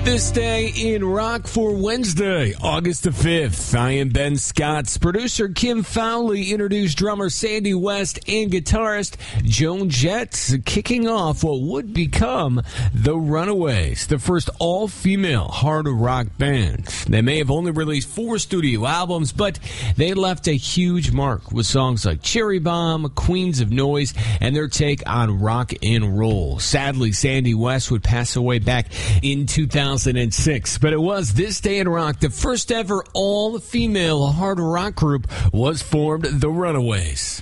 This day in rock for Wednesday, August the 5th. I am Ben Scott. Producer Kim Fowley introduced drummer Sandy West and guitarist Joan Jett, kicking off what would become the Runaways, the first all-female hard rock band. They may have only released 4 studio albums, but they left a huge mark with songs like Cherry Bomb, Queens of Noise, and their take on rock and roll. Sadly, Sandy West would pass away back in 2006, but it was this day in rock, the first ever all-female hard rock group was formed, the Runaways.